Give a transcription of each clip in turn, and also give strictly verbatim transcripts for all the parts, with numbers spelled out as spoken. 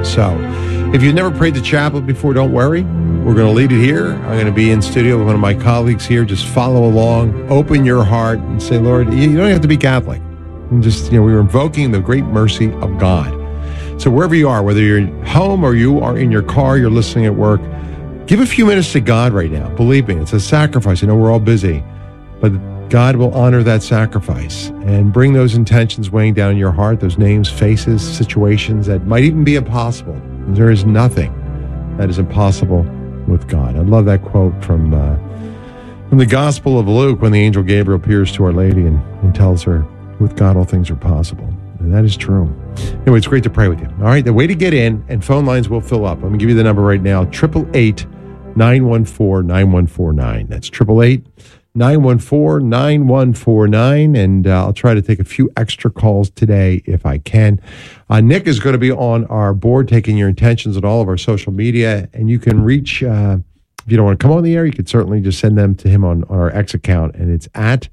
So if you've never prayed the chaplet before, don't worry. We're going to lead it here. I'm going to be in studio with one of my colleagues here. Just follow along, open your heart, and say, Lord, you don't have to be Catholic. And just, you know, we were invoking the great mercy of God. So wherever you are, whether you're home or you are in your car, you're listening at work, give a few minutes to God right now. Believe me, it's a sacrifice. I know we're all busy, but God will honor that sacrifice and bring those intentions weighing down in your heart, those names, faces, situations that might even be impossible. There is nothing that is impossible with God. I love that quote from uh, from the Gospel of Luke when the angel Gabriel appears to Our Lady and, and tells her, with God all things are possible. And that is true. Anyway, it's great to pray with you. All right, the way to get in, and phone lines will fill up. I'm going to give you the number right now, eight eight eight, nine one four, nine one four nine. That's eight eight eight, nine one four, nine one four nine. And uh, I'll try to take a few extra calls today if I can. Uh, Nick is going to be on our board taking your intentions on all of our social media. And you can reach, uh, if you don't want to come on the air, you could certainly just send them to him on, on our X account. And it's at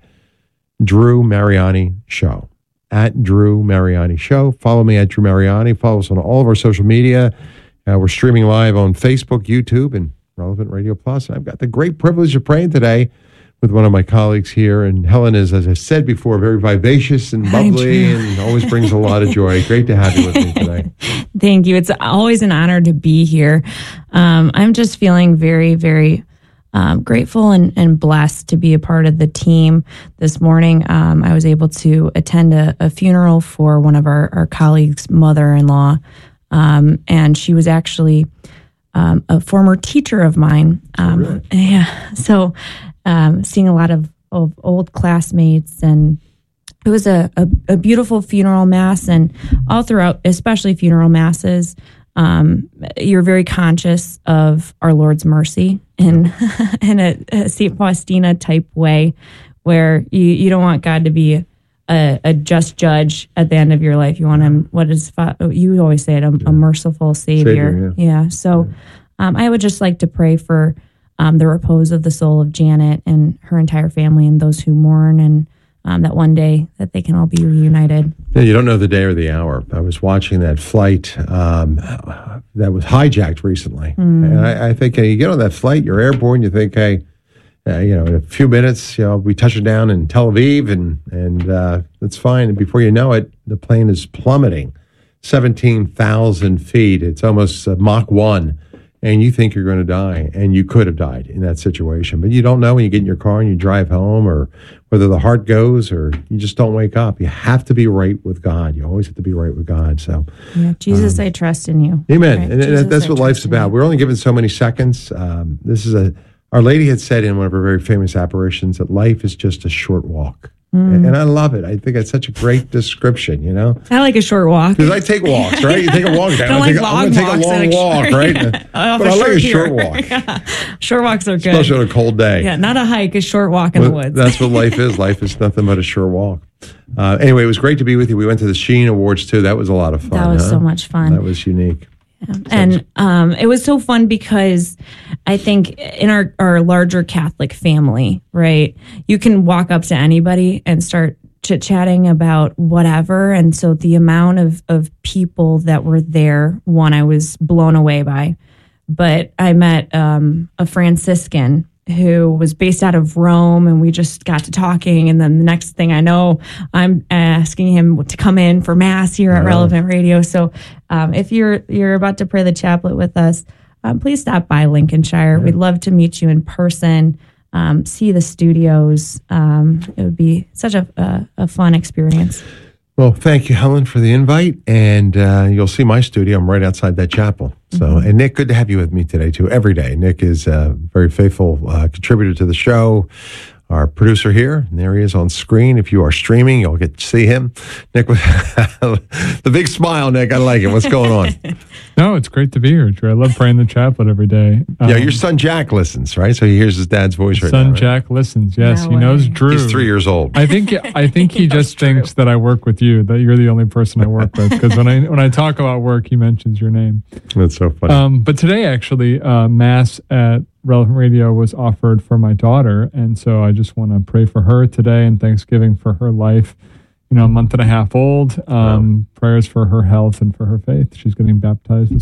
Drew Mariani Show. At Drew Mariani Show. Follow me at Drew Mariani. Follow us on all of our social media. Uh, we're streaming live on Facebook, YouTube, and Relevant Radio Plus. And I've got the great privilege of praying today with one of my colleagues here. And Helen is, as I said before, very vivacious and bubbly and always brings a lot of joy. Great to have you with me today. Thank you. It's always an honor to be here. Um, I'm just feeling very, very Um, grateful and, and blessed to be a part of the team this morning. Um, I was able to attend a, a funeral for one of our, our colleagues' mother-in-law, um, and she was actually um, a former teacher of mine. Um, oh, really? Yeah, so um, seeing a lot of, of old classmates, and it was a, a, a beautiful funeral mass, and all throughout, especially funeral masses, Um, you're very conscious of our Lord's mercy in in a, a Saint Faustina type way, where you, you don't want God to be a, a just judge at the end of your life. You want him, what is, you always say it, a, a merciful Savior. Savior yeah. yeah. So um, I would just like to pray for um, the repose of the soul of Janet and her entire family and those who mourn, and Um, that one day that they can all be reunited. Yeah, you don't know the day or the hour. I was watching that flight um, that was hijacked recently. Mm. And I, I think uh, you get on that flight, you're airborne, you think, hey, uh, you know, in a few minutes, you know, we touch it down in Tel Aviv and, and uh, it's fine. And before you know it, the plane is plummeting seventeen thousand feet. It's almost uh, Mach one. And you think you're going to die, and you could have died in that situation. But you don't know when you get in your car and you drive home, or whether the heart goes, or you just don't wake up. You have to be right with God. You always have to be right with God. So, yeah, Jesus, um, I trust in you. Amen. Right? And Jesus, that's I what life's about. you. We're only given so many seconds. Um, this is a, Our Lady had said in one of her very famous apparitions that life is just a short walk. Mm. And I love it. I think it's such a great description, you know? I like a short walk. Because I take walks, right? You take a walk down. Don't I like take, long I'm going to take a long walk, right? uh, but I like a short here. walk. Yeah. Short walks are good. Especially on a cold day. Yeah, not a hike, a short walk in well, the woods. That's what life is. Life is nothing but a short walk. Uh, anyway, it was great to be with you. We went to the Sheen Awards, too. That was a lot of fun. That was huh? so much fun. That was unique. Yeah. And um, it was so fun because I think in our, our larger Catholic family, right, you can walk up to anybody and start chit-chatting about whatever. And so the amount of, of people that were there, one, I was blown away by. But I met um, a Franciscan who was based out of Rome, and we just got to talking. And then the next thing I know, I'm asking him to come in for Mass here at wow. Relevant Radio. So um, if you're you're about to pray the chaplet with us, um, please stop by Lincolnshire. Yeah. We'd love to meet you in person. Um, see the studios. Um, it would be such a, a, a fun experience. Well, thank you, Helen, for the invite. And uh, you'll see my studio. I'm right outside that chapel. So, mm-hmm. And Nick, good to have you with me today, too, every day. Nick is a very faithful uh, contributor to the show. Our producer here, and there he is on screen. If you are streaming, you'll get to see him. Nick, the big smile, Nick. I like it. What's going on? No, it's great to be here, Drew. I love praying the chaplet every day. Um, yeah, your son Jack listens, right? So he hears his dad's voice right son now. Son right? Jack listens. Yes, no he way. knows Drew. He's three years old. I think. I think he, he just thinks Drew. that I work with you. That you're the only person I work with. Because when I when I talk about work, he mentions your name. That's so funny. Um, but today, actually, uh, Mass at Relevant Radio was offered for my daughter, and so I just want to pray for her today and Thanksgiving for her life. You know, a month and a half old. Um, wow. Prayers for her health and for her faith. She's getting baptized this